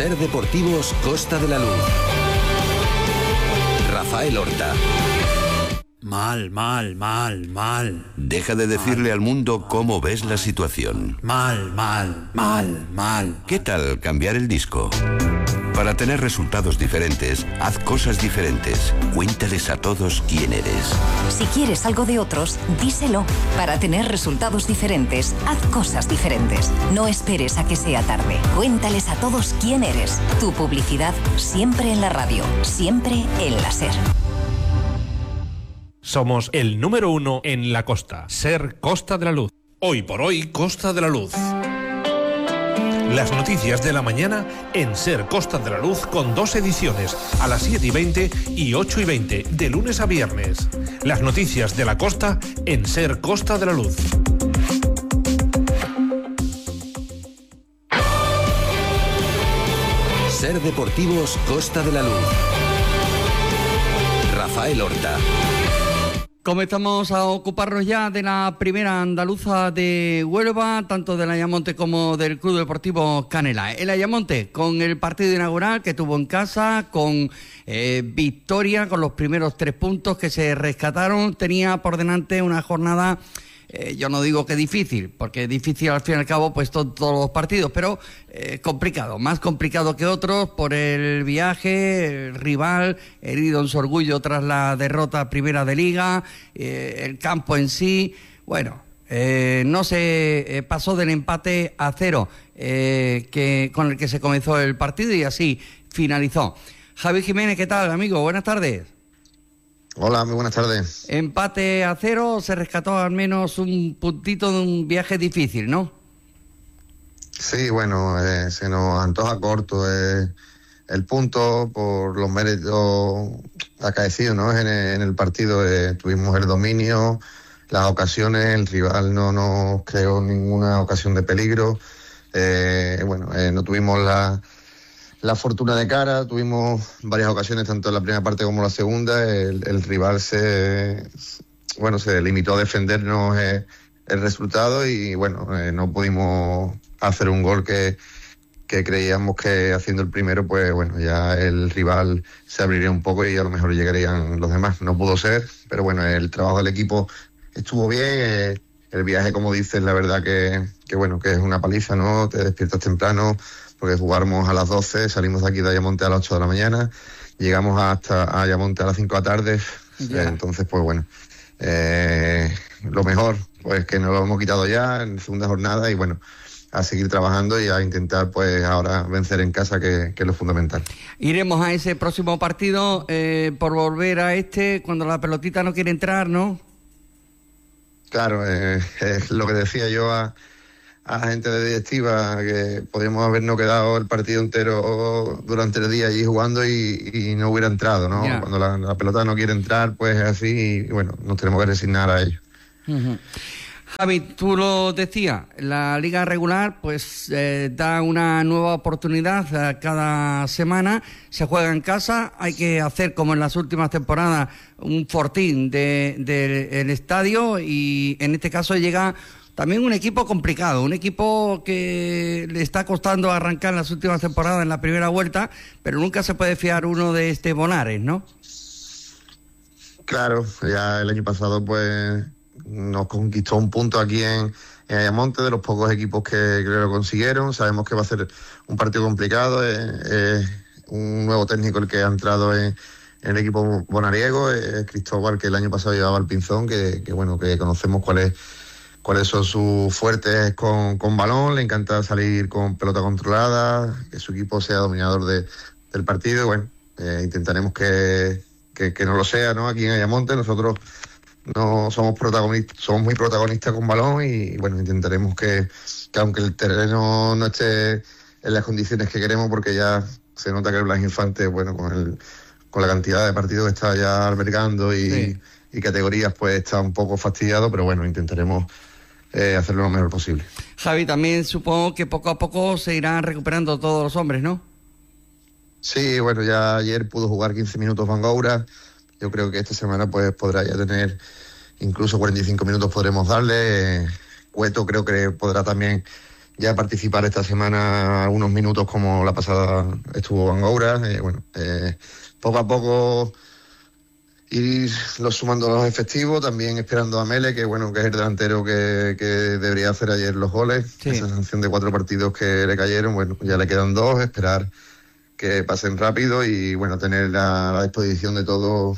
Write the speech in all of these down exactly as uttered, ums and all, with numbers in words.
Ser Deportivos Costa de la Luz. Rafael Horta. Mal, mal, mal, mal. Deja de decirle mal, al mundo mal, cómo ves la situación. Mal, mal, mal, mal. ¿Qué tal cambiar el disco? Para tener resultados diferentes, haz cosas diferentes. Cuéntales a todos quién eres. Si quieres algo de otros, díselo. Para tener resultados diferentes, haz cosas diferentes. No esperes a que sea tarde. Cuéntales a todos quién eres. Tu publicidad siempre en la radio, siempre en la SER. Somos el número uno en la costa. SER Costa de la Luz. Hoy por hoy, Costa de la Luz. Las noticias de la mañana en SER Costa de la Luz con dos ediciones, a las siete y veinte y ocho y veinte, de lunes a viernes. Las noticias de la costa en SER Costa de la Luz. SER Deportivos Costa de la Luz. Rafael Horta. Comenzamos a ocuparnos ya de la primera andaluza de Huelva, tanto del Ayamonte como del Club Deportivo Canela. El Ayamonte con el partido inaugural que tuvo en casa, con eh, victoria, con los primeros tres puntos que se rescataron, tenía por delante una jornada... Eh, yo no digo que difícil, porque es difícil al fin y al cabo pues to- todos los partidos, pero eh, complicado, más complicado que otros por el viaje, el rival herido en su orgullo tras la derrota primera de Liga, eh, el campo en sí, bueno, eh, no se eh, pasó del empate a cero eh, que, con el que se comenzó el partido y así finalizó. Javi Jiménez, ¿qué tal, amigo? Buenas tardes. Hola, muy buenas tardes. Empate a cero, se rescató al menos un puntito de un viaje difícil, ¿no? Sí, bueno, eh, se nos antoja corto eh, el punto por los méritos acaecidos, ¿no? En el, en el partido eh, tuvimos el dominio, las ocasiones, el rival no nos creó ninguna ocasión de peligro. Eh, bueno, eh, no tuvimos la... La fortuna de cara, tuvimos varias ocasiones, tanto en la primera parte como en la segunda. El, el rival se bueno se limitó a defendernos eh, el resultado y bueno, eh, no pudimos hacer un gol que, que creíamos que haciendo el primero, pues bueno, ya el rival se abriría un poco y a lo mejor llegarían los demás. No pudo ser, pero bueno, el trabajo del equipo estuvo bien. Eh, el viaje, como dices, la verdad que, que bueno, que es una paliza, ¿no? Te despiertas temprano, porque jugamos a las doce, salimos de aquí de Ayamonte a las ocho de la mañana, llegamos hasta Ayamonte a las cinco de la tarde, yeah. eh, entonces pues bueno, eh, lo mejor pues que nos lo hemos quitado ya en segunda jornada y bueno, a seguir trabajando y a intentar pues ahora vencer en casa, que, que es lo fundamental. Iremos a ese próximo partido eh, por volver a este cuando la pelotita no quiere entrar, ¿no? Claro, eh, es lo que decía yo a... a la gente de directiva, que podríamos habernos quedado el partido entero durante el día allí jugando y, y no hubiera entrado, ¿no? Yeah. Cuando la, la pelota no quiere entrar, pues así, y bueno, nos tenemos que resignar a ello. Uh-huh. Javi, tú lo decías, la liga regular pues eh, da una nueva oportunidad a cada semana, se juega en casa, hay que hacer como en las últimas temporadas un fortín del de, de, de estadio y en este caso llega... También un equipo complicado, un equipo que le está costando arrancar en las últimas temporadas en la primera vuelta, pero nunca se puede fiar uno de este Bonares, ¿no? Claro, ya el año pasado pues nos conquistó un punto aquí en, en Ayamonte, de los pocos equipos que, que lo consiguieron. Sabemos que va a ser un partido complicado, es eh, eh, un nuevo técnico el que ha entrado en, en el equipo bonariego, es Cristóbal, que el año pasado llevaba el Pinzón, que, que bueno, que conocemos cuál es cuáles son sus fuertes con, con balón, le encanta salir con pelota controlada, que su equipo sea dominador de, del partido, y bueno, eh, intentaremos que, que, que no lo sea, ¿no? Aquí en Ayamonte nosotros no somos protagonistas, somos muy protagonistas con balón y bueno, intentaremos que, que aunque el terreno no esté en las condiciones que queremos, porque ya se nota que el Blas Infante, bueno, con el con la cantidad de partidos que está ya albergando y, sí. y categorías, pues está un poco fastidiado, pero bueno, intentaremos Eh, hacerlo lo mejor posible. Javi, también supongo que poco a poco se irán recuperando todos los hombres, ¿no? Sí, bueno, ya ayer pudo jugar quince minutos Van Goura. Yo creo que esta semana pues podrá ya tener incluso cuarenta y cinco minutos podremos darle. Eh, Cueto creo que podrá también ya participar esta semana unos minutos como la pasada estuvo Angoura. Eh, bueno, eh, poco a poco ir los sumando los efectivos, también esperando a Mele, que bueno, que es el delantero que, que debería hacer ayer los goles. Sí. Esa sanción de cuatro partidos que le cayeron, bueno, ya le quedan dos, esperar que pasen rápido y bueno, tener a la disposición de todo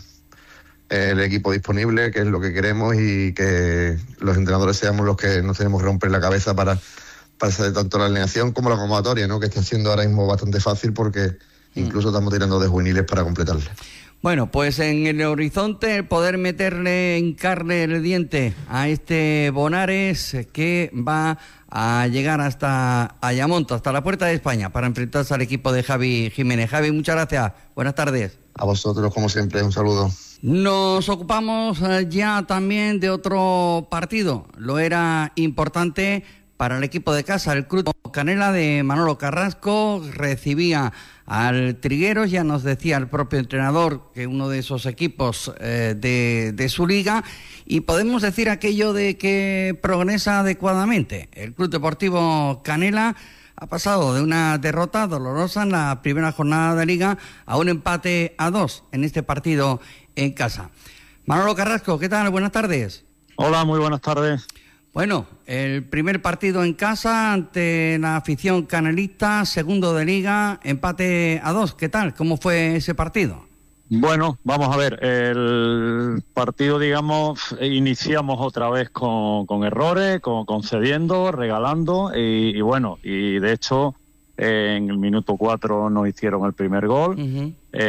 el equipo disponible, que es lo que queremos, y que los entrenadores seamos los que nos tenemos que romper la cabeza para, para hacer tanto la alineación como la convocatoria, ¿no? Que está siendo ahora mismo bastante fácil porque incluso estamos tirando de juveniles para completarla. Bueno, pues en el horizonte el poder meterle en carne el diente a este Bonares que va a llegar hasta Ayamonte, hasta la Puerta de España, para enfrentarse al equipo de Javi Jiménez. Javi, muchas gracias. Buenas tardes. A vosotros, como siempre, un saludo. Nos ocupamos ya también de otro partido. Lo era importante para el equipo de casa, el Club Canela de Manolo Carrasco. Recibía al Trigueros, ya nos decía el propio entrenador que uno de esos equipos eh, de, de su liga, y podemos decir aquello de que progresa adecuadamente. El Club Deportivo Canela ha pasado de una derrota dolorosa en la primera jornada de liga a un empate a dos en este partido en casa. Manolo Carrasco, ¿qué tal? Buenas tardes. Hola, muy buenas tardes. Bueno, el primer partido en casa ante la afición canelista, segundo de liga, empate a dos. ¿Qué tal? ¿Cómo fue ese partido? Bueno, vamos a ver, el partido, digamos, iniciamos otra vez con, con errores, con concediendo, regalando, y, y bueno, y de hecho eh, en el minuto cuatro nos hicieron el primer gol, uh-huh.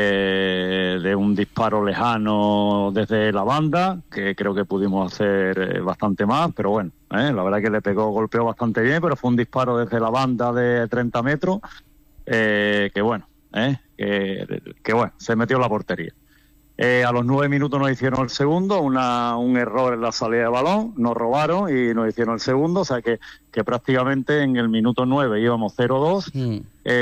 eh, de un disparo lejano desde la banda, que creo que pudimos hacer bastante más, pero bueno, eh, la verdad que le pegó, golpeó bastante bien, pero fue un disparo desde la banda de treinta metros, eh, que bueno, eh, que, que bueno, se metió en la portería. Eh, a los nueve minutos nos hicieron el segundo, una, un error en la salida de balón, nos robaron y nos hicieron el segundo, o sea que, que prácticamente en el minuto nueve íbamos cero dos, mm.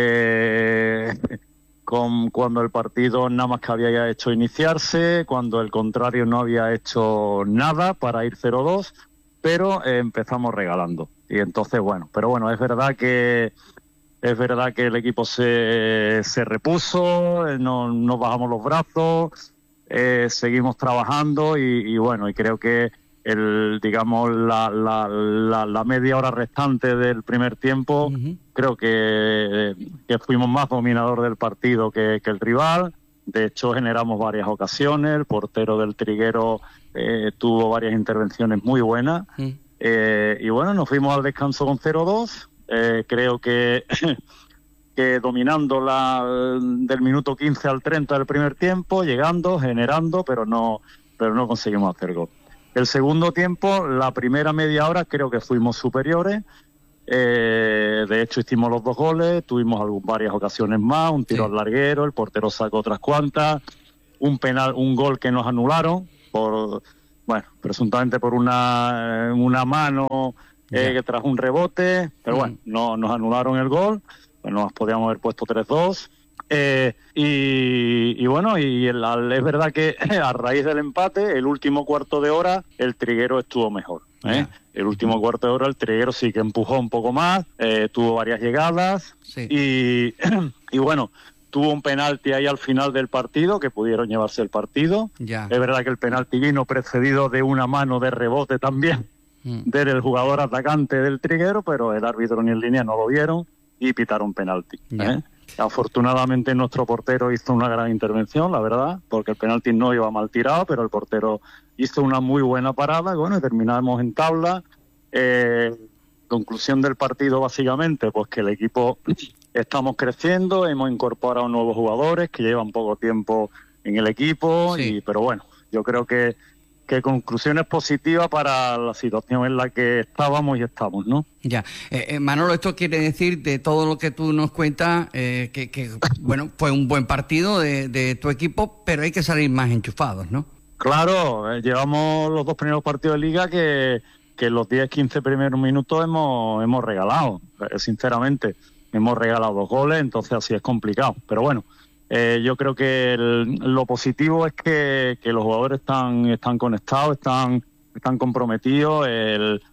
eh, con, cuando el partido nada más que había hecho iniciarse, cuando el contrario no había hecho nada para ir cero dos, pero eh, empezamos regalando. Y entonces, bueno, pero bueno, es verdad que es verdad que el equipo se, se repuso, no, no bajamos los brazos, Eh, seguimos trabajando y, y bueno, y creo que el digamos la, la, la, la media hora restante del primer tiempo, uh-huh. creo que, que fuimos más dominador del partido que, que el rival. De hecho, generamos varias ocasiones, el portero del Triguero eh, tuvo varias intervenciones muy buenas, uh-huh. eh, y bueno, nos fuimos al descanso con cero dos. Eh, creo que que dominando la del minuto quince al treinta del primer tiempo, llegando, generando, pero no pero no conseguimos hacer gol. El segundo tiempo, la primera media hora, creo que fuimos superiores. Eh, de hecho, hicimos los dos goles, tuvimos algún, varias ocasiones más, un tiro sí. al larguero, el portero sacó otras cuantas, un penal, un gol que nos anularon, por bueno, presuntamente por una, una mano eh, que tras un rebote, pero mm. bueno, no, nos anularon el gol. Bueno, nos podíamos haber puesto tres dos. Eh, y, y bueno, y el, es verdad que a raíz del empate, el último cuarto de hora, el Triguero estuvo mejor. ¿eh? Yeah. El último cuarto de hora, el Triguero sí que empujó un poco más, eh, tuvo varias llegadas, sí. y, y bueno, tuvo un penalti ahí al final del partido, que pudieron llevarse el partido. Yeah. Es verdad que el penalti vino precedido de una mano de rebote también, mm. del jugador atacante del Triguero, pero el árbitro ni en línea no lo vieron y pitaron penalti. Yeah. ¿eh? Afortunadamente nuestro portero hizo una gran intervención, la verdad, porque el penalti no iba mal tirado, pero el portero hizo una muy buena parada, bueno, y terminamos en tabla. Eh, conclusión del partido, básicamente, pues que el equipo estamos creciendo, hemos incorporado nuevos jugadores que llevan poco tiempo en el equipo, sí. y pero bueno, yo creo que que conclusiones positivas para la situación en la que estábamos y estamos, ¿no? Ya. Eh, eh, Manolo, esto quiere decir, de todo lo que tú nos cuentas, eh, que, que, bueno, fue un buen partido de, de tu equipo, pero hay que salir más enchufados, ¿no? Claro, eh, llevamos los dos primeros partidos de Liga que, que los diez quince primeros minutos hemos, hemos regalado, eh, sinceramente. Hemos regalado dos goles, entonces así es complicado. Pero bueno, Eh, yo creo que el, lo positivo es que, que los jugadores están están conectados, están están comprometidos. El,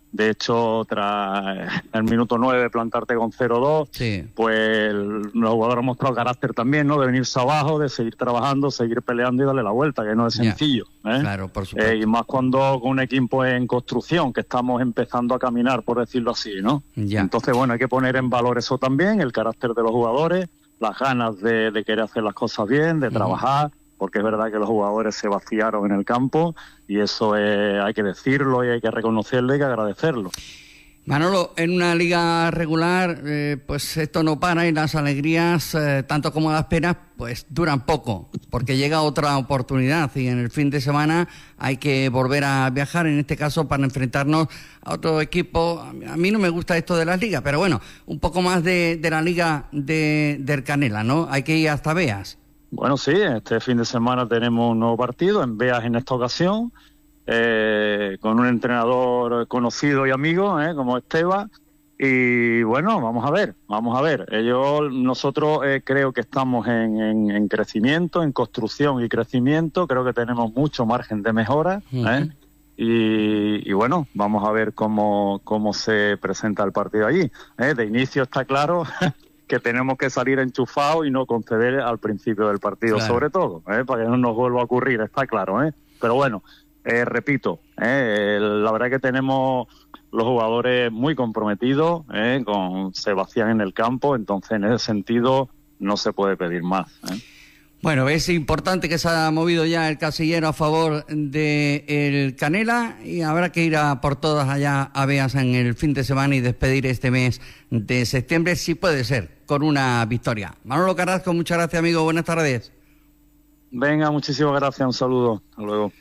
De hecho, tras el minuto nueve plantarte con cero dos, sí. pues los jugadores han mostrado carácter también, ¿no? De venirse abajo, de seguir trabajando, seguir peleando y darle la vuelta, que no es sencillo. ¿eh? Claro, por supuesto. Eh, y más cuando con un equipo en construcción, que estamos empezando a caminar, por decirlo así, ¿no? Ya. Entonces, bueno, hay que poner en valor eso también, el carácter de los jugadores, las ganas de, de querer hacer las cosas bien, de trabajar. Uh-huh. Porque es verdad que los jugadores se vaciaron en el campo y eso eh, hay que decirlo y hay que reconocerlo y hay que agradecerlo. Manolo, en una liga regular, eh, pues esto no para y las alegrías, eh, tanto como las penas, pues duran poco, porque llega otra oportunidad y en el fin de semana hay que volver a viajar, en este caso para enfrentarnos a otro equipo. A mí no me gusta esto de las ligas, pero bueno, un poco más de, de la liga de, del Canela, ¿no? Hay que ir hasta Beas. Bueno, sí, este fin de semana tenemos un nuevo partido en Beas en esta ocasión, eh, con un entrenador conocido y amigo, eh, como Esteban, y bueno, vamos a ver, vamos a ver. Ellos, nosotros eh, creo que estamos en, en, en crecimiento, en construcción y crecimiento, creo que tenemos mucho margen de mejora, uh-huh. eh, y, y bueno, vamos a ver cómo, cómo se presenta el partido allí. Eh, de inicio está claro que tenemos que salir enchufados y no conceder al principio del partido, claro. sobre todo, ¿eh? Para que no nos vuelva a ocurrir, está claro, ¿eh? Pero bueno, eh, repito, ¿eh? la verdad que tenemos los jugadores muy comprometidos, ¿eh? Con, se vacían en el campo, entonces en ese sentido no se puede pedir más, ¿eh? Bueno, es importante que se ha movido ya el casillero a favor de el Canela y habrá que ir a por todas allá a Beas en el fin de semana y despedir este mes de septiembre, si puede ser, con una victoria. Manolo Carrasco, muchas gracias, amigo. Buenas tardes. Venga, muchísimas gracias. Un saludo. Hasta luego.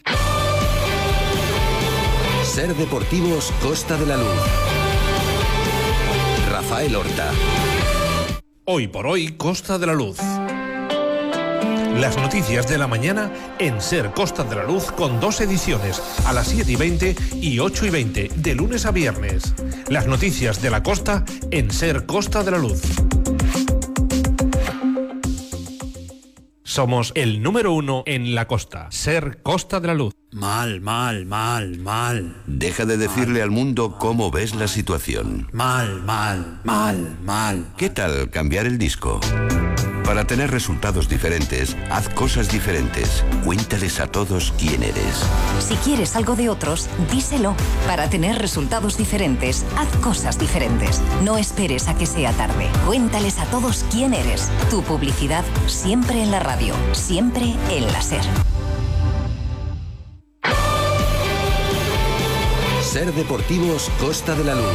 Ser Deportivos Costa de la Luz. Rafael Horta. Hoy por hoy, Costa de la Luz. Las noticias de la mañana en Ser Costa de la Luz con dos ediciones, a las siete y veinte y ocho y veinte, de lunes a viernes. Las noticias de la costa en Ser Costa de la Luz. Somos el número uno en la costa. Ser Costa de la Luz. Mal, mal, mal, mal. Deja de decirle al mundo cómo ves la situación. Mal, mal, mal, mal. ¿Qué tal cambiar el disco? Para tener resultados diferentes, haz cosas diferentes. Cuéntales a todos quién eres. Si quieres algo de otros, díselo. Para tener resultados diferentes, haz cosas diferentes. No esperes a que sea tarde. Cuéntales a todos quién eres. Tu publicidad siempre en la radio, siempre en la SER. Ser Deportivos Costa de la Luz.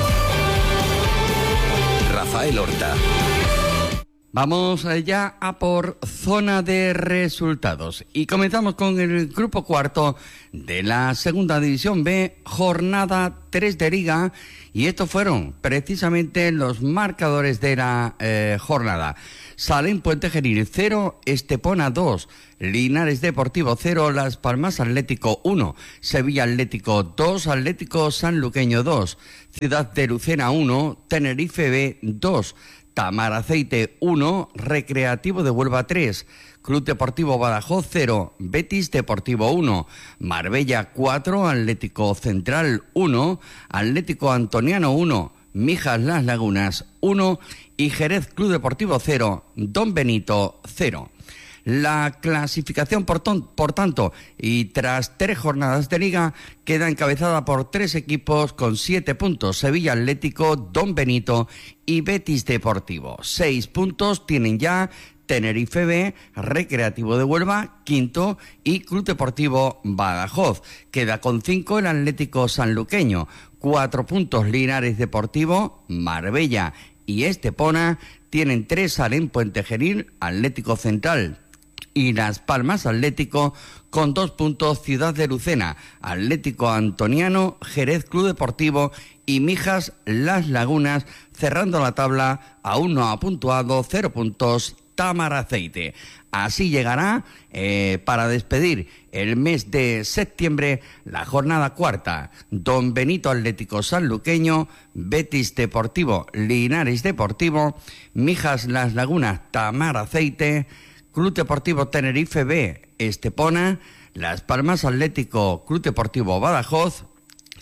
Rafael Horta. Vamos ya a por zona de resultados y comenzamos con el grupo cuarto de la segunda división B, jornada tres de liga, y estos fueron precisamente los marcadores de la eh, jornada. Salem Puente Genil cero, Estepona dos, Linares Deportivo cero, Las Palmas Atlético uno, Sevilla Atlético dos, Atlético Sanluqueño dos, Ciudad de Lucena uno, Tenerife B dos, Tamaraceite uno, Recreativo de Huelva tres, Club Deportivo Badajoz cero, Betis Deportivo uno, Marbella cuatro, Atlético Central uno, Atlético Antoniano uno, Mijas Las Lagunas uno y Jerez Club Deportivo cero, Don Benito cero. La clasificación, por, ton, por tanto, y tras tres jornadas de liga, queda encabezada por tres equipos con siete puntos: Sevilla Atlético, Don Benito y Betis Deportivo. Seis puntos tienen ya Tenerife B, Recreativo de Huelva, quinto, y Club Deportivo Badajoz. Queda con cinco el Atlético Sanluqueño. Cuatro puntos Linares Deportivo, Marbella y Estepona. Tienen tres Salem Puente Genil, Atlético Central y Las Palmas Atlético, con dos puntos Ciudad de Lucena, Atlético Antoniano, Jerez Club Deportivo y Mijas Las Lagunas, cerrando la tabla. Aún no ha puntuado, cero puntos Tamaraceite. Así llegará eh, para despedir el mes de septiembre la jornada cuarta. Don Benito Atlético Sanluqueño, Betis Deportivo Linares Deportivo, Mijas Las Lagunas Tamaraceite, Club Deportivo Tenerife B Estepona, Las Palmas Atlético Club Deportivo Badajoz,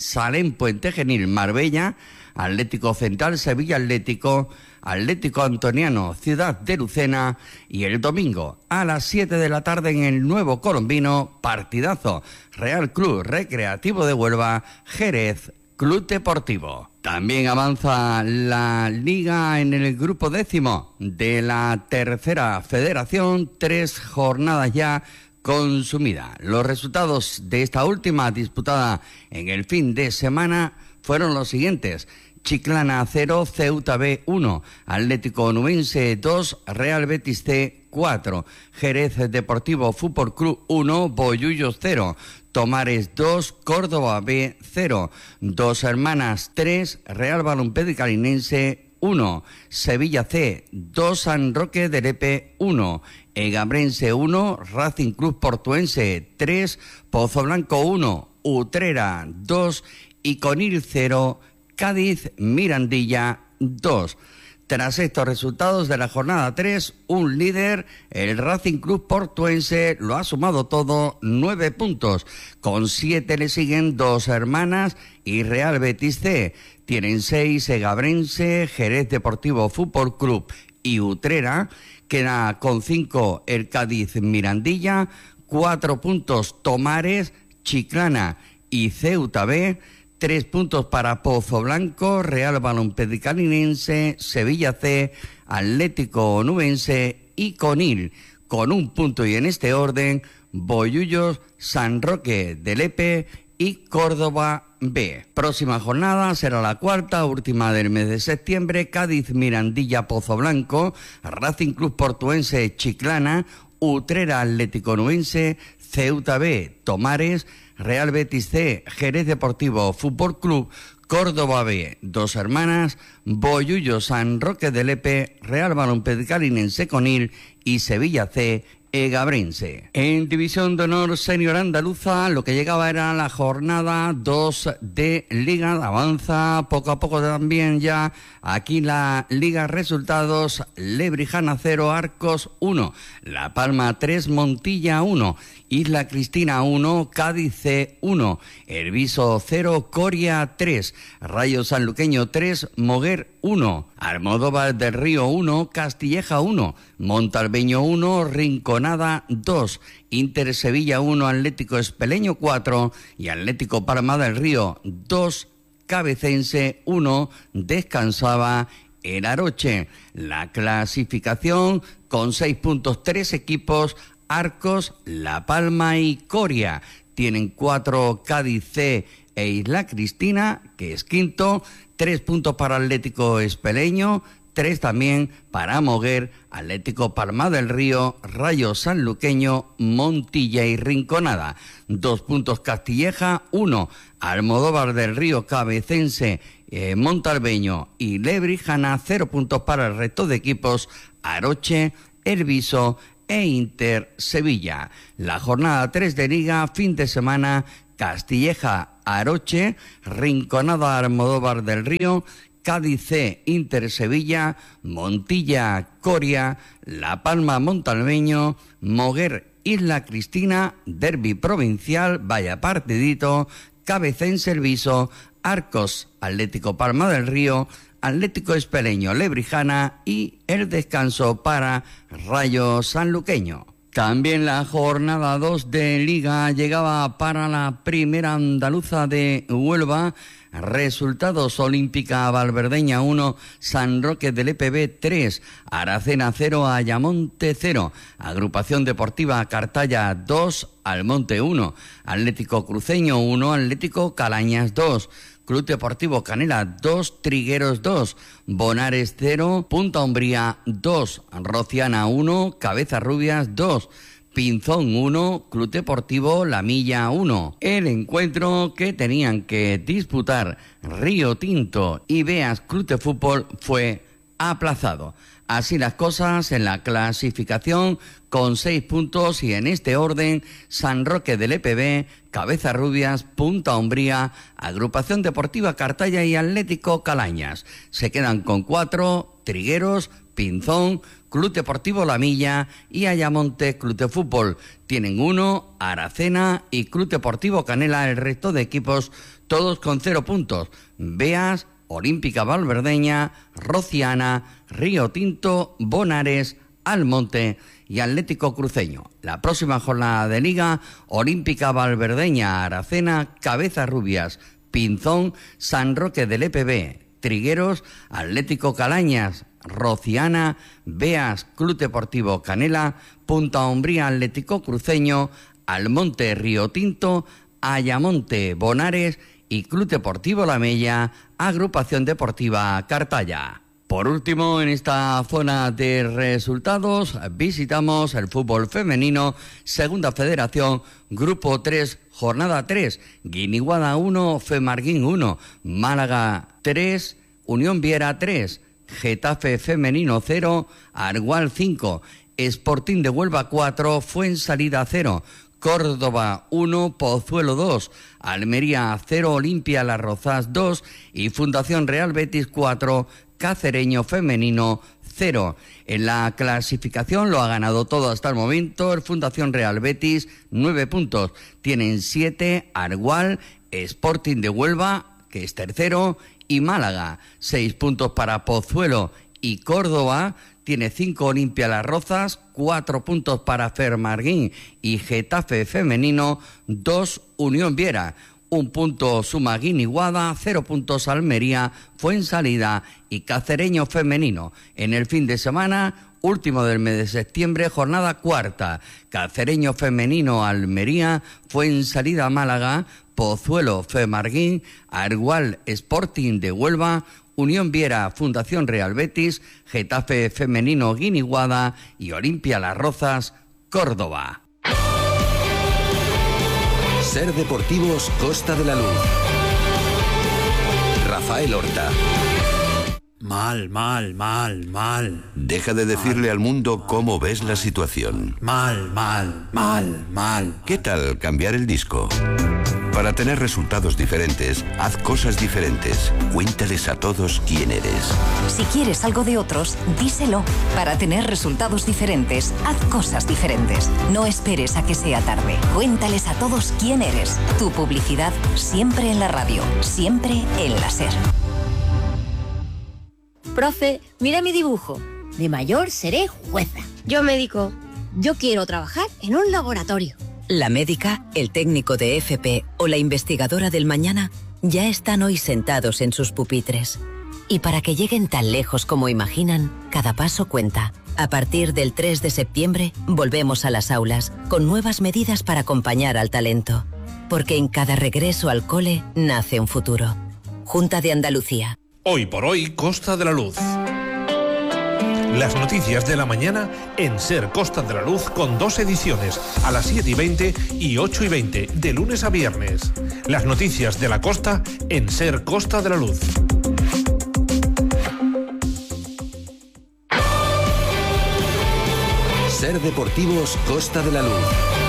Salem Puente Genil Marbella, Atlético Central Sevilla Atlético, Atlético Antoniano Ciudad de Lucena y el domingo a las siete de la tarde en el Nuevo Colombino, partidazo Real Club Recreativo de Huelva, Jerez Club Deportivo. También avanza la Liga en el grupo décimo de la Tercera Federación, tres jornadas ya consumida. Los resultados de esta última disputada en el fin de semana fueron los siguientes: Chiclana cero, Ceuta B uno, Atlético Onubense dos, Real Betis C cuatro, Jerez Deportivo Fútbol Club uno, Bollullos cero, Tomares dos, Córdoba B cero, Dos Hermanas tres, Real Balompié Calinense uno, Sevilla C dos, San Roque de Lepe uno, Egabrense uno, Racing Club Portuense tres, Pozo Blanco uno, Utrera dos y Conil cero, Cádiz Mirandilla dos. Tras estos resultados de la jornada tres, un líder, el Racing Club Portuense, lo ha sumado todo, nueve puntos. Con siete le siguen Dos Hermanas y Real Betis C. Tienen seis Egabrense, Jerez Deportivo Fútbol Club y Utrera. Queda con cinco el Cádiz Mirandilla, cuatro puntos Tomares, Chiclana y Ceuta B. Tres puntos para Pozo Blanco, Real Balompié Calinense, Sevilla C, Atlético Onubense y Conil. Con un punto y en este orden, Bollullos, San Roque de Lepe y Córdoba B. Próxima jornada será la cuarta, última del mes de septiembre. Cádiz Mirandilla Pozo Blanco, Racing Club Portuense Chiclana, Utrera Atlético Onubense, Ceuta B Tomares, Real Betis C, Jerez Deportivo Fútbol Club, Córdoba B, Dos Hermanas, Bollullo San Roque de Lepe, Real Balompié Calinense Conil y Sevilla C, Egabrense. En División de Honor Senior Andaluza, lo que llegaba era la jornada dos de Liga. Avanza poco a poco también ya aquí la Liga. Resultados: Lebrijana cero, Arcos uno, La Palma tres, Montilla uno, Isla Cristina uno, Cádiz C uno, Herbiso cero, Coria tres, Rayo Sanluqueño tres, Moguer uno, Almodóvar del Río uno, Castilleja uno, Montalbeño uno, Rinconada dos, Inter Sevilla uno, Atlético Espeleño cuatro y Atlético Palma del Río dos, Cabecense uno, descansaba el Aroche. La clasificación con seis puntos, tres equipos: Arcos, La Palma y Coria. Tienen cuatro Cádiz C e Isla Cristina, que es quinto, tres puntos para Atlético Espeleño, tres también para Moguer, Atlético Palma del Río, Rayo Sanluqueño, Montilla y Rinconada. Dos puntos Castilleja, uno Almodóvar del Río, Cabecense, eh, Montalbeño y Lebrijana, cero puntos para el resto de equipos: Aroche, Herbiso e Inter Sevilla. La jornada tres de Liga, fin de semana: Castilleja, Aroche, Rinconada, Almodóvar del Río, Cádiz C, Inter Sevilla, Montilla, Coria, La Palma, Montalbeño, Moguer, Isla Cristina, Derbi Provincial, vaya partidito, Cabecense, Herbiso, Arcos, Atlético Palma del Río, Atlético Espeleño, Lebrijana y el descanso para Rayo Sanluqueño. También la jornada dos de Liga llegaba para la primera andaluza de Huelva. Resultados: Olímpica Valverdeña uno, San Roque del E P B tres, Aracena cero, Ayamonte cero, Agrupación Deportiva Cartaya dos, Almonte uno, Atlético Cruceño uno, Atlético Calañas dos, Club Deportivo Canela dos, Trigueros dos, Bonares cero, Punta Umbría dos, Rociana uno, Cabezarrubias dos, Pinzón uno, Club Deportivo La Milla uno. El encuentro que tenían que disputar Río Tinto y Beas Club de Fútbol fue aplazado. Así las cosas en la clasificación, con seis puntos y en este orden: San Roque del E P B, Cabezarrubias, Punta Umbría, Agrupación Deportiva Cartaya y Atlético Calañas. Se quedan con cuatro Trigueros, Pinzón, Club Deportivo La Milla y Ayamonte Club de Fútbol. Tienen uno, Aracena y Club Deportivo Canela, el resto de equipos todos con cero puntos. Beas, Olímpica Valverdeña, Rociana, Río Tinto, Bonares, Almonte y Atlético Cruceño. La próxima jornada de Liga, Olímpica Valverdeña, Aracena, Cabezas Rubias, Pinzón, San Roque del E P B, Trigueros, Atlético Calañas, Rociana, Beas, Club Deportivo Canela, Punta Umbría, Atlético Cruceño, Almonte, Río Tinto, Ayamonte, Bonares y Club Deportivo La Mella, Agrupación Deportiva Cartaya. Por último, en esta zona de resultados, visitamos el fútbol femenino, Segunda Federación, Grupo tres, Jornada tres, Guiniguada uno, Femarguín uno, Málaga tres, Unión Viera tres, Getafe Femenino cero, Argual cinco, Sporting de Huelva cuatro, Fuensalida cero, Córdoba uno, Pozuelo dos, Almería cero, Olimpia Las Rozas dos y Fundación Real Betis cuatro, Cacereño Femenino cero. En la clasificación lo ha ganado todo hasta el momento el Fundación Real Betis, nueve puntos. Tienen siete Argual, Sporting de Huelva, que es tercero, y Málaga, seis puntos para Pozuelo y Córdoba. Tiene cinco Olimpia Las Rozas, cuatro puntos para Femarguín y Getafe Femenino, dos Unión Viera. Un punto suma Guiniguada, cero puntos Almería, Fuensalida y Cacereño Femenino. En el fin de semana, último del mes de septiembre, jornada cuarta. Cacereño Femenino, Almería, Fuensalida Málaga, Pozuelo Femarguín, Argual Sporting de Huelva, Unión Viera Fundación Real Betis, Getafe Femenino Guiniguada y Olimpia Las Rozas, Córdoba. Ser Deportivos Costa de la Luz. Rafael Horta. Mal, mal, mal, mal. Deja de decirle al mundo cómo ves la situación. Mal, mal, mal, mal. ¿Qué tal cambiar el disco? Para tener resultados diferentes, haz cosas diferentes. Cuéntales a todos quién eres. Si quieres algo de otros, díselo. Para tener resultados diferentes, haz cosas diferentes. No esperes a que sea tarde. Cuéntales a todos quién eres. Tu publicidad siempre en la radio, siempre en la SER. Profe, mira mi dibujo. De mayor seré jueza. Yo médico. Yo quiero trabajar en un laboratorio. La médica, el técnico de F P o la investigadora del mañana ya están hoy sentados en sus pupitres. Y para que lleguen tan lejos como imaginan, cada paso cuenta. A partir del tres de septiembre, volvemos a las aulas, con nuevas medidas para acompañar al talento. Porque en cada regreso al cole nace un futuro. Junta de Andalucía. Hoy por hoy, Costa de la Luz. Las noticias de la mañana en SER Costa de la Luz con dos ediciones, a las siete y veinte y ocho y veinte, de lunes a viernes. Las noticias de la costa en SER Costa de la Luz. SER Deportivos Costa de la Luz.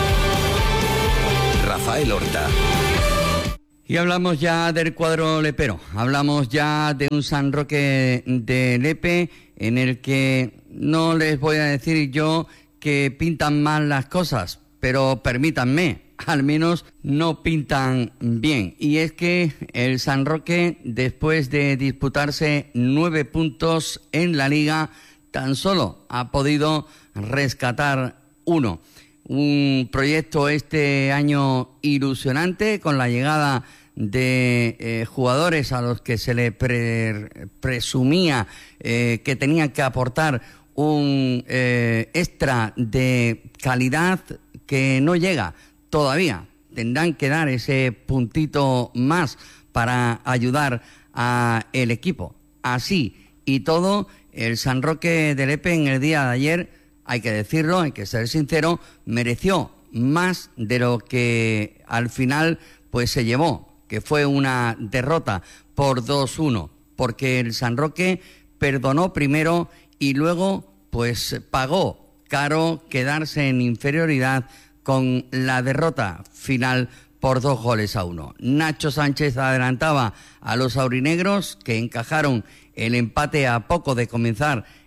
Rafael Horta. Y hablamos ya del cuadro lepero, hablamos ya de un San Roque de Lepe en el que no les voy a decir yo que pintan mal las cosas, pero permítanme, al menos no pintan bien. Y es que el San Roque, después de disputarse nueve puntos en la Liga, tan solo ha podido rescatar uno. Un proyecto este año ilusionante con la llegada de eh, jugadores a los que se le pre presumía eh, que tenían que aportar un eh, extra de calidad que no llega todavía. Tendrán que dar ese puntito más para ayudar a el equipo. Así y todo, el San Roque de Lepe en el día de ayer, hay que decirlo, hay que ser sincero, mereció más de lo que al final pues se llevó, que fue una derrota por dos uno, porque el San Roque perdonó primero y luego pues pagó caro quedarse en inferioridad con la derrota final por dos goles a uno. Nacho Sánchez adelantaba a los aurinegros, que encajaron el empate a poco de comenzar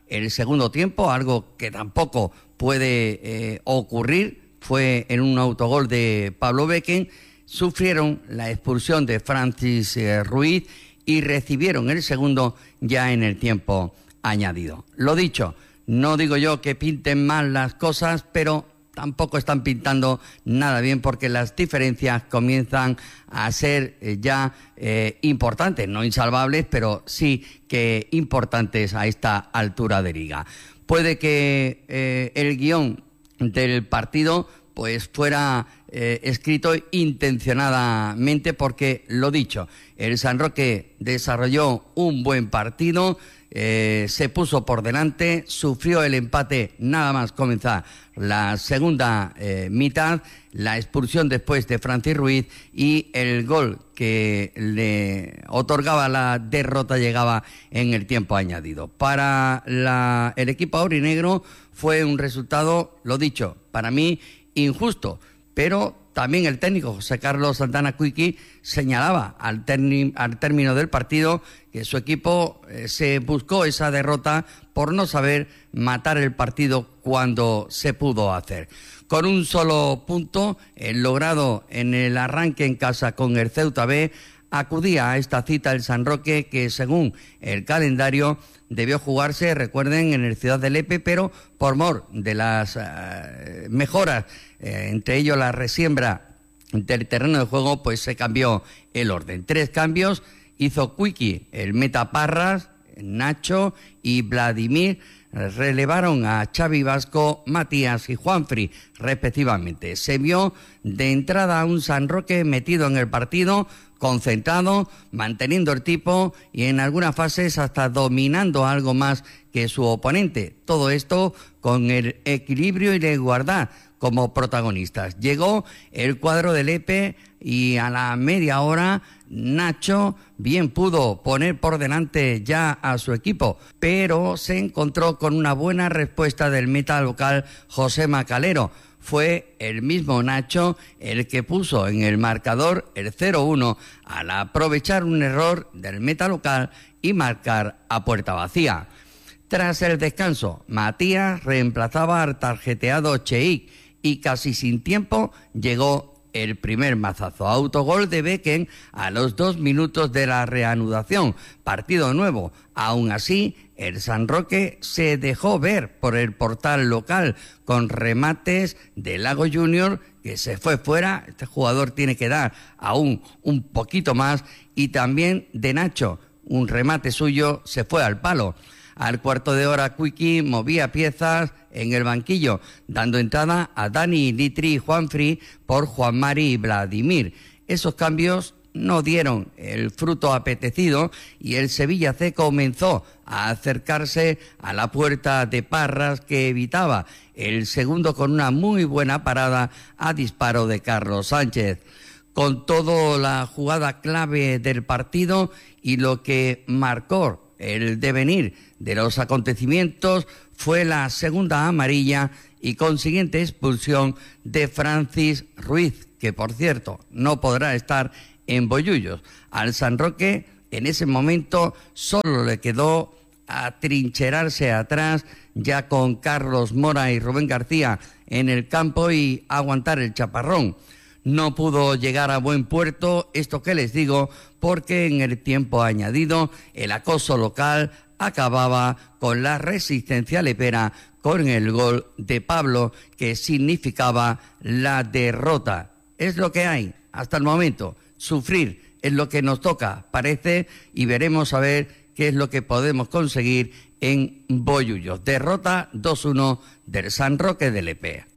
el segundo tiempo, algo que tampoco puede eh, ocurrir, fue en un autogol de Pablo Becken. Sufrieron la expulsión de Francis eh, Ruiz y recibieron el segundo ya en el tiempo añadido. Lo dicho, no digo yo que pinten mal las cosas, pero tampoco están pintando nada bien, porque las diferencias comienzan a ser eh, ya eh, importantes, no insalvables, pero sí que importantes a esta altura de liga. Puede que eh, el guión del partido pues fuera eh, escrito intencionadamente, porque, lo dicho, el San Roque desarrolló un buen partido, eh, se puso por delante, sufrió el empate nada más comenzar la segunda eh, mitad, la expulsión después de Francis Ruiz y el gol que le otorgaba la derrota llegaba en el tiempo añadido. Para la, el equipo aurinegro fue un resultado, lo dicho, para mí injusto, pero también el técnico José Carlos Santana Cuiqui señalaba al, terni, al término del partido que su equipo eh, se buscó esa derrota por no saber matar el partido cuando se pudo hacer. Con un solo punto, el logrado en el arranque en casa con el Ceuta B, acudía a esta cita el San Roque, que según el calendario debió jugarse, recuerden, en el Ciudad de Lepe, pero por mor de las uh, mejoras, eh, entre ellos la resiembra del terreno de juego, pues se cambió el orden. Tres cambios hizo Cuiqui, el meta Parras, Nacho y Vladimir relevaron a Xavi Vasco, Matías y Juanfri, respectivamente. Se vio de entrada a un San Roque metido en el partido, concentrado, manteniendo el tipo y en algunas fases hasta dominando algo más que su oponente. Todo esto con el equilibrio y la igualdad como protagonistas. Llegó el cuadro del Lepe y a la media hora Nacho bien pudo poner por delante ya a su equipo, pero se encontró con una buena respuesta del meta local José Macalero. Fue el mismo Nacho el que puso en el marcador el cero uno al aprovechar un error del meta local y marcar a puerta vacía. Tras el descanso, Matías reemplazaba al tarjeteado Cheik y casi sin tiempo llegó el primer mazazo. Autogol de Becken a los dos minutos de la reanudación. Partido nuevo. Aún así, el San Roque se dejó ver por el portal local con remates de Lago Junior, que se fue fuera. Este jugador tiene que dar aún un poquito más. Y también de Nacho. Un remate suyo se fue al palo. Al cuarto de hora, Cuiqui movía piezas en el banquillo, dando entrada a Dani, Litri y Juanfri por Juan Mari y Vladimir. Esos cambios no dieron el fruto apetecido y el Sevilla C comenzó a acercarse a la puerta de Parras, que evitaba el segundo con una muy buena parada a disparo de Carlos Sánchez. Con todo, la jugada clave del partido y lo que marcó el devenir de los acontecimientos fue la segunda amarilla y consiguiente expulsión de Francis Ruiz, que por cierto no podrá estar en Bollullos. Al San Roque en ese momento solo le quedó atrincherarse atrás, ya con Carlos Mora y Rubén García en el campo, y aguantar el chaparrón. No pudo llegar a buen puerto, esto que les digo, porque en el tiempo añadido el acoso local acababa con la resistencia lepera con el gol de Pablo, que significaba la derrota. Es lo que hay hasta el momento. Sufrir es lo que nos toca, parece, y veremos a ver qué es lo que podemos conseguir en Bollullos. Derrota dos uno del San Roque de Lepe.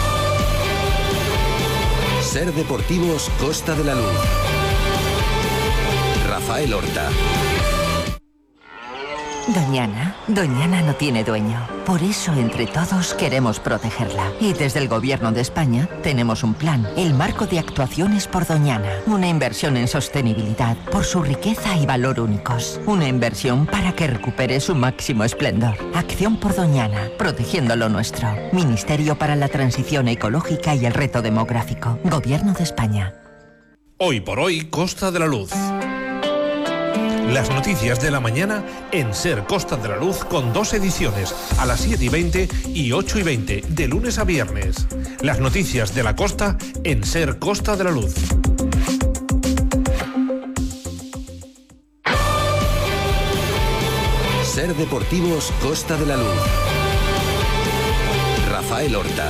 Ser Deportivos Costa de la Luz. Rafael Horta. Doñana, Doñana no tiene dueño. Por eso, entre todos, queremos protegerla. Y desde el Gobierno de España tenemos un plan, el Marco de Actuaciones por Doñana. Una inversión en sostenibilidad por su riqueza y valor únicos. Una inversión para que recupere su máximo esplendor. Acción por Doñana, protegiendo lo nuestro. Ministerio para la Transición Ecológica y el Reto Demográfico. Gobierno de España. Hoy por hoy, Costa de la Luz. Las noticias de la mañana en Ser Costa de la Luz con dos ediciones, a las siete y veinte y ocho y veinte, de lunes a viernes. Las noticias de la costa en Ser Costa de la Luz. Ser Deportivos Costa de la Luz. Rafael Horta.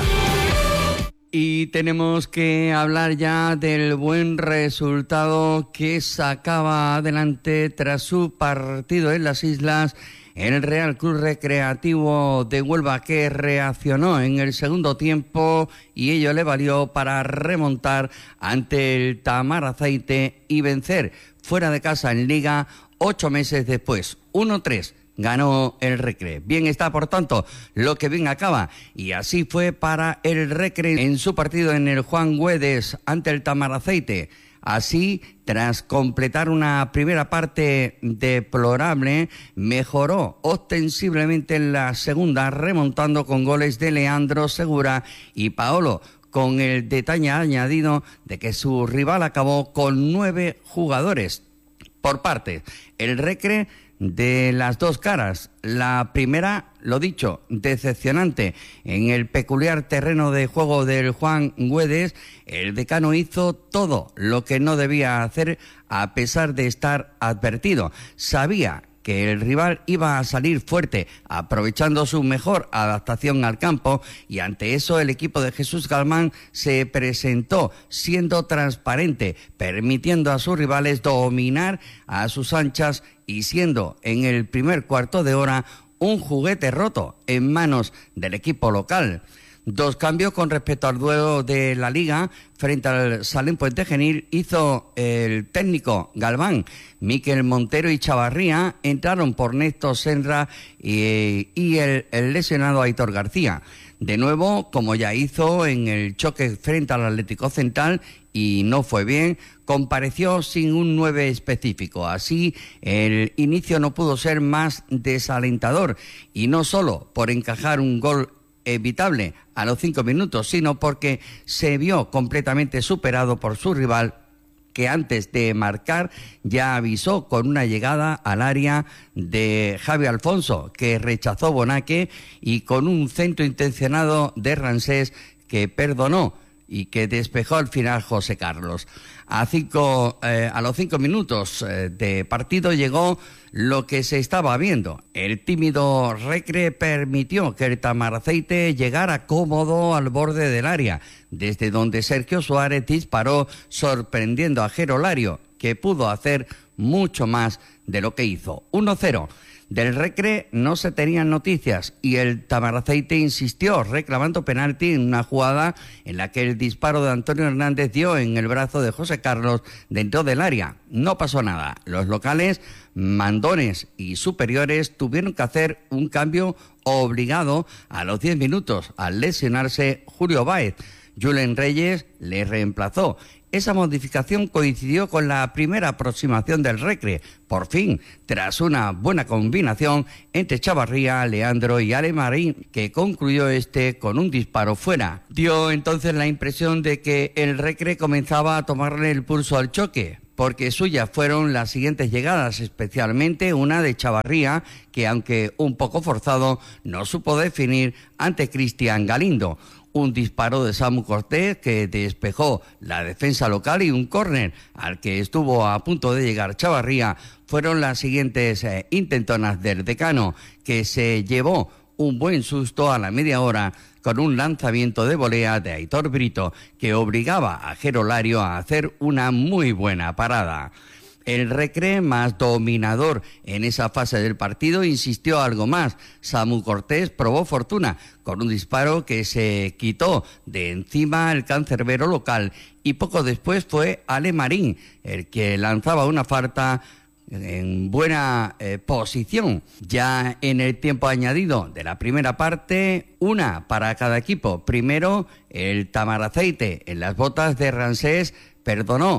Y tenemos que hablar ya del buen resultado que sacaba adelante tras su partido en las Islas el Real Club Recreativo de Huelva, que reaccionó en el segundo tiempo y ello le valió para remontar ante el Tamaraceite y vencer fuera de casa en Liga ocho meses después. uno tres. Ganó el Recre. Bien está, por tanto, lo que bien acaba. Y así fue para el Recre en su partido en el Juan Güedes ante el Tamaraceite. Así, tras completar una primera parte deplorable, mejoró ostensiblemente en la segunda, remontando con goles de Leandro Segura y Paolo, con el detalle añadido de que su rival acabó con nueve jugadores. Por parte, el Recre de las dos caras. La primera, lo dicho, decepcionante. En el peculiar terreno de juego del Juan Güedes, el decano hizo todo lo que no debía hacer a pesar de estar advertido. Sabía que el rival iba a salir fuerte, aprovechando su mejor adaptación al campo, y ante eso el equipo de Jesús Galmán se presentó siendo transparente, permitiendo a sus rivales dominar a sus anchas y siendo en el primer cuarto de hora un juguete roto en manos del equipo local. Dos cambios con respecto al duelo de la Liga frente al Salem Puente Genil hizo el técnico Galván. Miquel Montero y Chavarría entraron por Néstor Senra y, y el, el lesionado Aitor García. De nuevo, como ya hizo en el choque frente al Atlético Central y no fue bien, compareció sin un nueve específico. Así, el inicio no pudo ser más desalentador, y no solo por encajar un gol evitable a los cinco minutos, sino porque se vio completamente superado por su rival, que antes de marcar ya avisó con una llegada al área de Javi Alfonso, que rechazó Bonaque, y con un centro intencionado de Rancés que perdonó y que despejó al final José Carlos. A, cinco, eh, a los cinco minutos eh, de partido llegó lo que se estaba viendo. El tímido Recre permitió que el Tamaraceite llegara cómodo al borde del área, desde donde Sergio Suárez disparó, sorprendiendo a Gerolario, que pudo hacer mucho más de lo que hizo. uno cero. Del Recre no se tenían noticias y el Tamaraceite insistió reclamando penalti en una jugada en la que el disparo de Antonio Hernández dio en el brazo de José Carlos dentro del área. No pasó nada. Los locales, mandones y superiores, tuvieron que hacer un cambio obligado a los diez minutos al lesionarse Julio Báez. Julen Reyes le reemplazó. Esa modificación coincidió con la primera aproximación del Recre, por fin, tras una buena combinación entre Chavarría, Leandro y Ale Marín, que concluyó este con un disparo fuera. Dio entonces la impresión de que el Recre comenzaba a tomarle el pulso al choque, porque suyas fueron las siguientes llegadas, especialmente una de Chavarría, que aunque un poco forzado, no supo definir ante Cristian Galindo. Un disparo de Samu Cortés que despejó la defensa local y un córner al que estuvo a punto de llegar Chavarría fueron las siguientes eh, intentonas del decano, que se llevó un buen susto a la media hora con un lanzamiento de volea de Aitor Brito que obligaba a Gerolario a hacer una muy buena parada. El Recre, más dominador en esa fase del partido, insistió algo más. Samu Cortés probó fortuna con un disparo que se quitó de encima el cancerbero local, y poco después fue Ale Marín el que lanzaba una falta en buena eh, posición. Ya en el tiempo añadido de la primera parte, una para cada equipo. Primero, el Tamaraceite en las botas de Rancés perdonó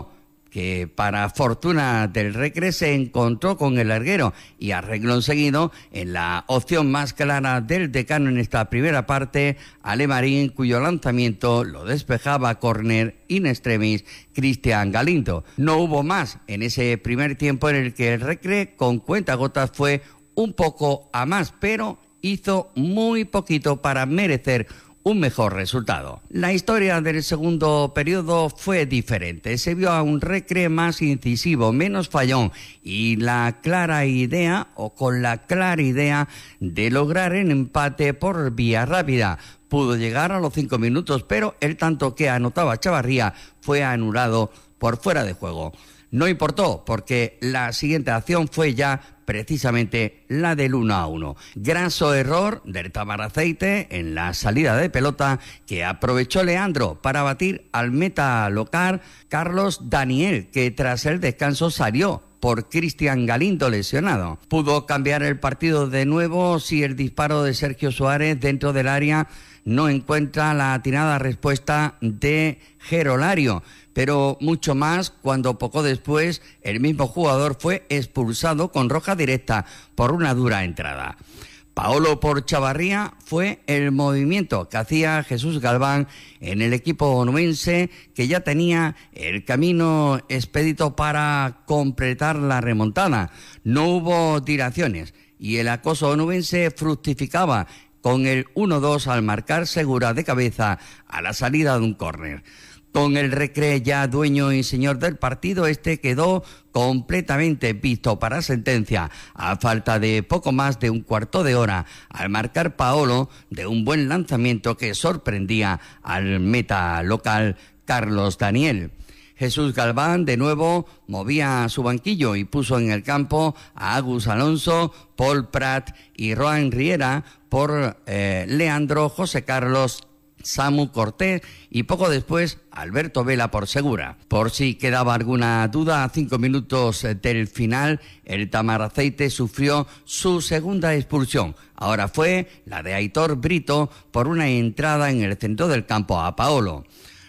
que para fortuna del Recre se encontró con el larguero y arregló seguido en la opción más clara del decano en esta primera parte, Ale Marín, cuyo lanzamiento lo despejaba a córner in extremis Cristian Galindo. No hubo más en ese primer tiempo en el que el Recre con cuentagotas fue un poco a más, pero hizo muy poquito para merecer un mejor resultado. La historia del segundo periodo fue diferente. Se vio a un Recre más incisivo, menos fallón y la clara idea, o con la clara idea, de lograr el empate por vía rápida. Pudo llegar a los cinco minutos, pero el tanto que anotaba Chavarría fue anulado por fuera de juego. No importó, porque la siguiente acción fue ya precisamente la del uno a uno. Graso error del Tamaraceite en la salida de pelota que aprovechó Leandro para batir al meta local Carlos Daniel, que tras el descanso salió por Cristian Galindo lesionado. Pudo cambiar el partido de nuevo si el disparo de Sergio Suárez dentro del área no encuentra la atinada respuesta de Gerolario, pero mucho más cuando poco después el mismo jugador fue expulsado con roja directa por una dura entrada. Paolo por Chavarría fue el movimiento que hacía Jesús Galván en el equipo onubense, que ya tenía el camino expedito para completar la remontada. No hubo dilaciones y el acoso onubense fructificaba con el uno dos al marcar Segura de cabeza a la salida de un córner. Con el Recre ya dueño y señor del partido, este quedó completamente visto para sentencia a falta de poco más de un cuarto de hora al marcar Paolo de un buen lanzamiento que sorprendía al meta local Carlos Daniel. Jesús Galván de nuevo movía su banquillo y puso en el campo a Agus Alonso, Paul Prat y Roan Riera por eh, Leandro, José Carlos, Samu Cortés y poco después Alberto Vela por Segura. Por si quedaba alguna duda, a cinco minutos del final el Tamaraceite sufrió su segunda expulsión. Ahora fue la de Aitor Brito por una entrada en el centro del campo a Paolo.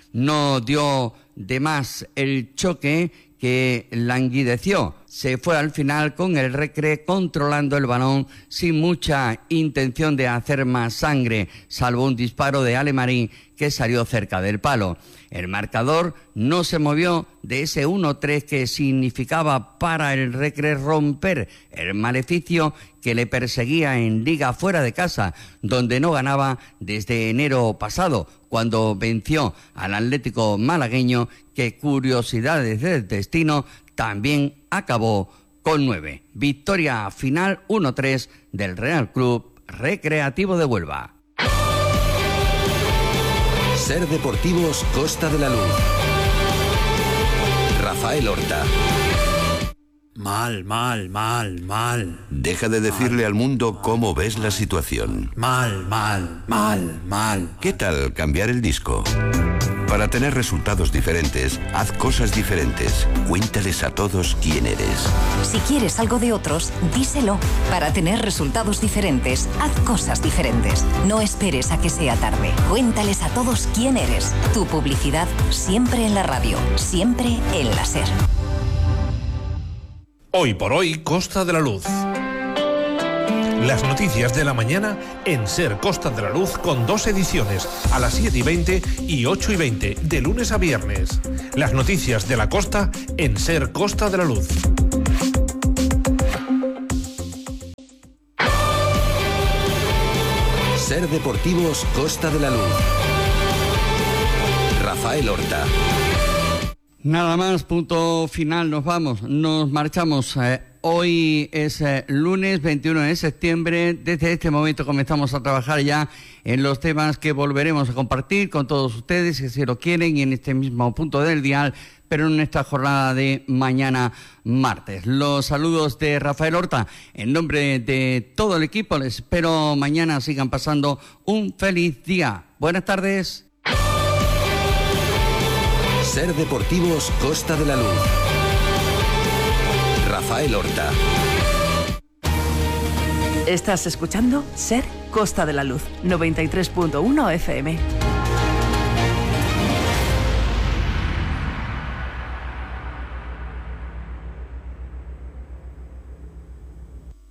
No dio de más el choque que languideció. Se fue al final con el Recre controlando el balón sin mucha intención de hacer más sangre, salvo un disparo de Ale Marín que salió cerca del palo. El marcador no se movió de ese uno tres que significaba para el Recre romper el maleficio que le perseguía en Liga fuera de casa, donde no ganaba desde enero pasado, cuando venció al Atlético malagueño, que curiosidades del destino también acabó con nueve. Victoria final uno tres del Real Club Recreativo de Huelva. Ser Deportivos Costa de la Luz. Rafael Horta. Mal, mal, mal, mal. Deja de decirle al mundo cómo ves la situación. Mal, mal, mal, mal. ¿Qué tal cambiar el disco? Para tener resultados diferentes, haz cosas diferentes. Cuéntales a todos quién eres. Si quieres algo de otros, díselo. Para tener resultados diferentes, haz cosas diferentes. No esperes a que sea tarde. Cuéntales a todos quién eres. Tu publicidad siempre en la radio, siempre en la SER. Hoy por hoy, Costa de la Luz. Las noticias de la mañana en SER Costa de la Luz, con dos ediciones, a las siete y veinte y ocho y veinte, de lunes a viernes. Las noticias de la costa en SER Costa de la Luz. SER Deportivos Costa de la Luz. Rafael Horta. Nada más, punto final, nos vamos, nos marchamos. Eh, hoy es eh, lunes veintiuno de septiembre, desde este momento comenzamos a trabajar ya en los temas que volveremos a compartir con todos ustedes, si lo quieren, y en este mismo punto del dial, pero en esta jornada de mañana martes. Los saludos de Rafael Horta, en nombre de todo el equipo, les espero mañana, sigan pasando un feliz día. Buenas tardes. SER Deportivos Costa de la Luz. Rafael Horta. Estás escuchando SER Costa de la Luz, noventa y tres punto uno F M.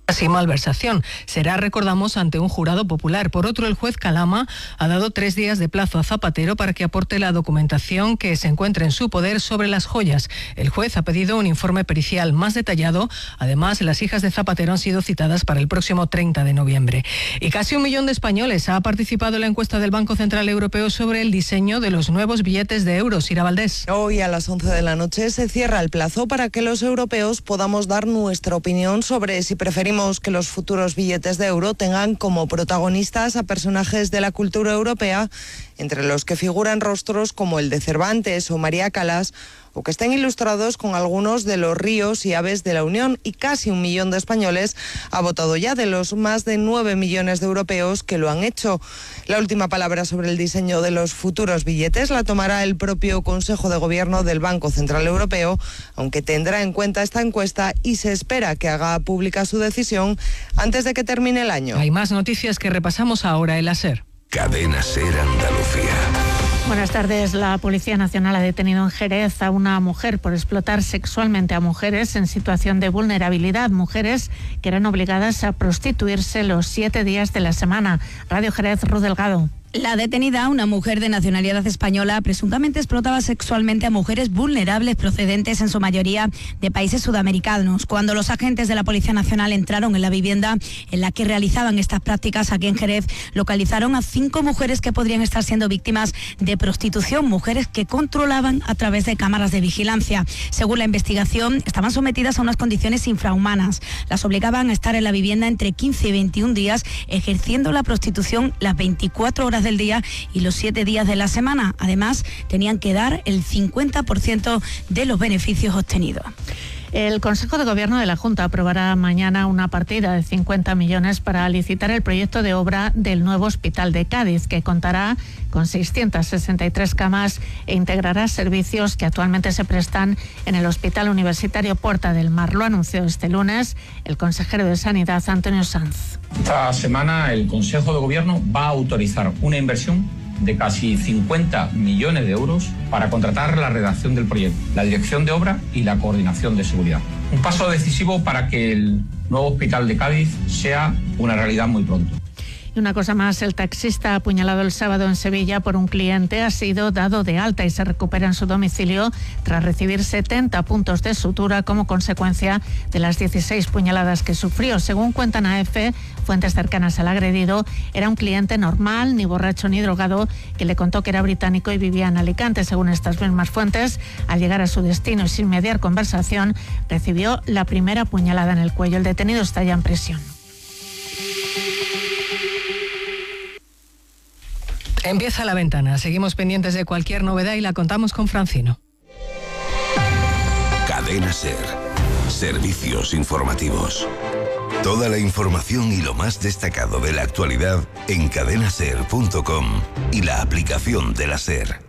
Así malversación. Será, recordamos, ante un jurado popular. Por otro, el juez Calama ha dado tres días de plazo a Zapatero para que aporte la documentación que se encuentra en su poder sobre las joyas. El juez ha pedido un informe pericial más detallado. Además, las hijas de Zapatero han sido citadas para el próximo treinta de noviembre. Y casi un millón de españoles ha participado en la encuesta del Banco Central Europeo sobre el diseño de los nuevos billetes de euros. Ira Valdés. Hoy a las once de la noche se cierra el plazo para que los europeos podamos dar nuestra opinión sobre si preferimos que los futuros billetes de euro tengan como protagonistas a personajes de la cultura europea, entre los que figuran rostros como el de Cervantes o María Callas, o que estén ilustrados con algunos de los ríos y aves de la Unión. Y casi un millón de españoles ha votado ya, de los más de nueve millones de europeos que lo han hecho. La última palabra sobre el diseño de los futuros billetes la tomará el propio Consejo de Gobierno del Banco Central Europeo, aunque tendrá en cuenta esta encuesta y se espera que haga pública su decisión antes de que termine el año. Hay más noticias que repasamos ahora en la SER. Cadena SER Andalucía. Buenas tardes. La Policía Nacional ha detenido en Jerez a una mujer por explotar sexualmente a mujeres en situación de vulnerabilidad, mujeres que eran obligadas a prostituirse los siete días de la semana. Radio Jerez, Ruth Delgado. La detenida, una mujer de nacionalidad española, presuntamente explotaba sexualmente a mujeres vulnerables procedentes en su mayoría de países sudamericanos. Cuando los agentes de la Policía Nacional entraron en la vivienda en la que realizaban estas prácticas aquí en Jerez, localizaron a cinco mujeres que podrían estar siendo víctimas de prostitución, mujeres que controlaban a través de cámaras de vigilancia. Según la investigación, estaban sometidas a unas condiciones infrahumanas. Las obligaban a estar en la vivienda entre quince y veintiún días, ejerciendo la prostitución las veinticuatro horas del día y los siete días de la semana. Además, tenían que dar el cincuenta por ciento de los beneficios obtenidos. El Consejo de Gobierno de la Junta aprobará mañana una partida de cincuenta millones para licitar el proyecto de obra del nuevo Hospital de Cádiz, que contará con seiscientas sesenta y tres camas e integrará servicios que actualmente se prestan en el Hospital Universitario Puerta del Mar. Lo anunció este lunes el consejero de Sanidad, Antonio Sanz. Esta semana el Consejo de Gobierno va a autorizar una inversión de casi cincuenta millones de euros para contratar la redacción del proyecto, la dirección de obra y la coordinación de seguridad. Un paso decisivo para que el nuevo Hospital de Cádiz sea una realidad muy pronto. Y una cosa más, el taxista apuñalado el sábado en Sevilla por un cliente ha sido dado de alta y se recupera en su domicilio tras recibir setenta puntos de sutura como consecuencia de las dieciséis puñaladas que sufrió. Según cuentan A F, fuentes cercanas al agredido, era un cliente normal, ni borracho ni drogado, que le contó que era británico y vivía en Alicante. Según estas mismas fuentes, al llegar a su destino y sin mediar conversación, recibió la primera puñalada en el cuello. El detenido está ya en prisión. Empieza La Ventana. Seguimos pendientes de cualquier novedad y la contamos con Francino. Cadena SER. Servicios informativos. Toda la información y lo más destacado de la actualidad en cadena ser punto com y la aplicación de la SER.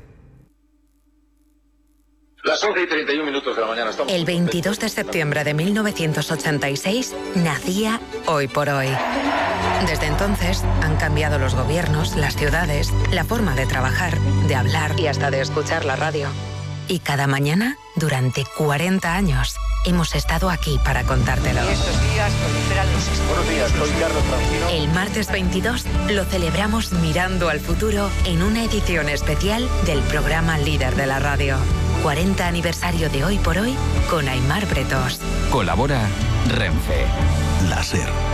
Las once y treinta y un minutos de la mañana. Estamos El veintidós de septiembre de mil novecientos ochenta y seis nacía Hoy por Hoy. Desde entonces han cambiado los gobiernos, las ciudades, la forma de trabajar, de hablar y hasta de escuchar la radio. Y cada mañana, durante cuarenta años, hemos estado aquí para contártelo. Y estos días proliferan los... Buenos días, soy Carlos Francino. El martes veintidós lo celebramos mirando al futuro en una edición especial del programa líder de la radio. cuarenta aniversario de Hoy por Hoy con Aimar Bretós. Colabora Renfe. La SER.